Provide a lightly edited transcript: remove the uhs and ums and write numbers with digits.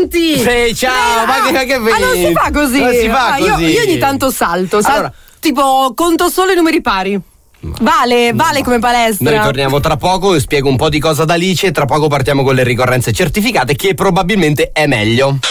Pronti? Sì, ciao, ma che non si fa così. Non si fa così. Io ogni tanto salto. Allora. Tipo, conto solo i numeri pari. Vale come palestra. Noi torniamo tra poco e spiego un po' di cosa da Alice e tra poco partiamo con le ricorrenze certificate, che probabilmente è meglio.